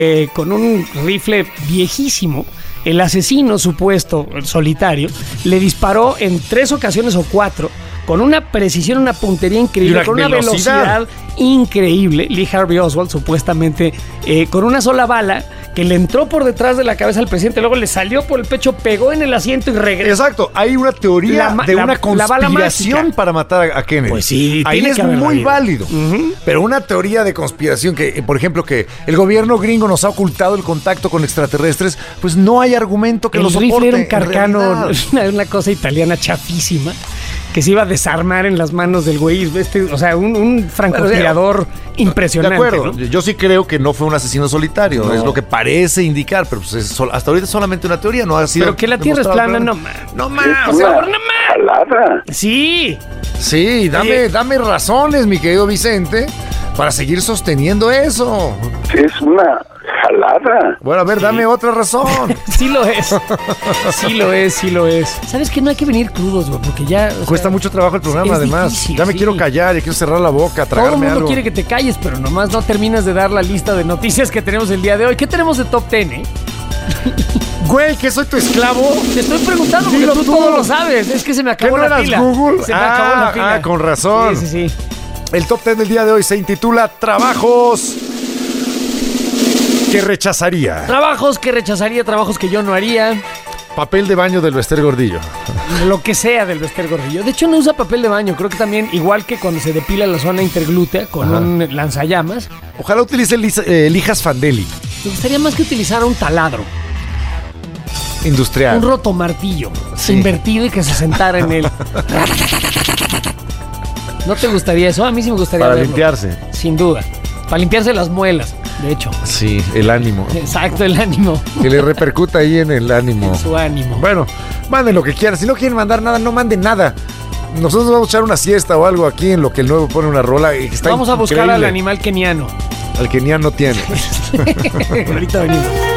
con un rifle viejísimo. El asesino supuesto, el solitario, le disparó en 3 ocasiones o 4 con una precisión, una puntería increíble, con una velocidad increíble. Lee Harvey Oswald, supuestamente, con una sola bala, que le entró por detrás de la cabeza al presidente, luego le salió por el pecho, pegó en el asiento y regresó. Exacto, hay una teoría de una conspiración para matar a Kennedy. Pues sí, ahí es muy válido. Pero una teoría de conspiración que, por ejemplo, que el gobierno gringo nos ha ocultado el contacto con extraterrestres, pues no hay argumento que lo soporte. El rifle era un Carcano, una cosa italiana chafísima, que se iba a desarmar en las manos del güey. O sea, un francotirador impresionante. De acuerdo, ¿no? Yo sí creo que no fue un asesino solitario, no. Es lo que parece indicar, pero pues hasta ahorita es solamente una teoría, no ha sido. Pero que la Tierra es plana, no más. O sea, no más. Jalada. Sí. Sí, dame razones, mi querido Vicente, para seguir sosteniendo eso. Sí, es una jalada. Bueno, a ver, dame otra razón. Sí lo es. Sí lo es. ¿Sabes qué? No hay que venir crudos, güey, porque ya... Cuesta mucho trabajo el programa, además. Difícil, ya me quiero callar, ya quiero cerrar la boca, tragarme Todo el mundo algo. quiere que te calles, pero nomás no terminas de dar la lista de noticias que tenemos el día de hoy. ¿Qué tenemos de Top 10, Güey, ¿que soy tu esclavo? Te estoy preguntando porque tú todo lo sabes. Es que se me acabó la pila. Google? Se me acabó la pila. Con razón. Sí. El Top 10 del día de hoy se intitula Trabajos que rechazaría. Trabajos que rechazaría, trabajos que yo no haría. Papel de baño del Bester Gordillo. Lo que sea del Bester Gordillo. De hecho, no usa papel de baño. Creo que también, igual que cuando se depila la zona interglútea con un lanzallamas. Ojalá utilice lijas Fandeli. Me gustaría más que utilizar un taladro. Industrial. Un rotomartillo. Invertido y que se sentara en él. ¿No te gustaría eso? A mí sí me gustaría Para verlo. limpiarse. Sin duda. Para limpiarse las muelas, de hecho. Sí, el ánimo. Exacto, el ánimo. Que le repercuta ahí en el ánimo. En su ánimo. Bueno, manden lo que quieran. Si no quieren mandar nada, no manden nada. Nosotros vamos a echar una siesta o algo aquí en lo que el nuevo pone una rola. Vamos a buscar al animal keniano. Al keniano tiene. Ahorita venimos.